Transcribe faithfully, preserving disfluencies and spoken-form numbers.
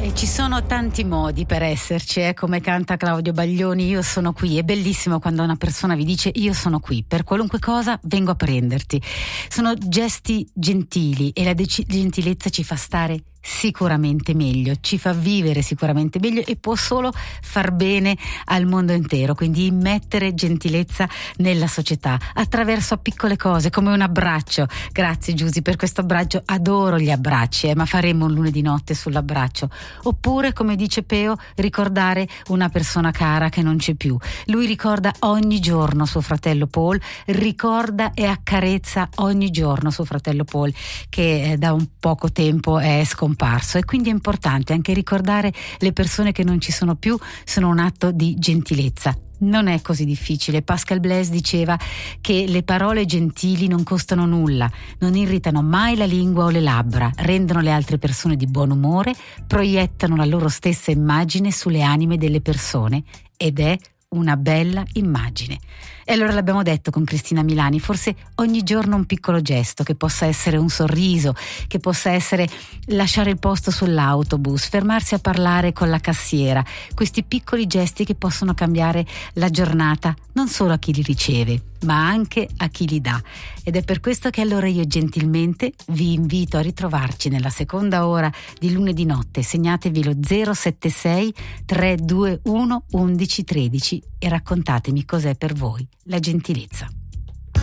E ci sono tanti modi per esserci, eh? Come canta Claudio Baglioni, io sono qui. È bellissimo quando una persona vi dice io sono qui, per qualunque cosa vengo a prenderti. Sono gesti gentili e la de- gentilezza ci fa stare sicuramente meglio, ci fa vivere sicuramente meglio e può solo far bene al mondo intero. Quindi immettere gentilezza nella società attraverso piccole cose come un abbraccio. Grazie Giusy per questo abbraccio, adoro gli abbracci, eh, ma faremo un lunedì notte sull'abbraccio. Oppure, come dice Peo, ricordare una persona cara che non c'è più. Lui ricorda ogni giorno suo fratello Paul, ricorda e accarezza ogni giorno suo fratello Paul che eh, da un poco tempo è scomparso. E quindi è importante anche ricordare le persone che non ci sono più, sono un atto di gentilezza. Non è così difficile. Pascal Blaise diceva che le parole gentili non costano nulla, non irritano mai la lingua o le labbra, rendono le altre persone di buon umore, proiettano la loro stessa immagine sulle anime delle persone ed è una bella immagine. E allora l'abbiamo detto con Cristina Milani, forse ogni giorno un piccolo gesto, che possa essere un sorriso, che possa essere lasciare il posto sull'autobus, fermarsi a parlare con la cassiera, questi piccoli gesti che possono cambiare la giornata non solo a chi li riceve, ma anche a chi li dà. Ed è per questo che allora io gentilmente vi invito a ritrovarci nella seconda ora di lunedì notte. Segnatevi lo zero sette sei tre due uno uno uno uno tre zero e raccontatemi cos'è per voi la gentilezza.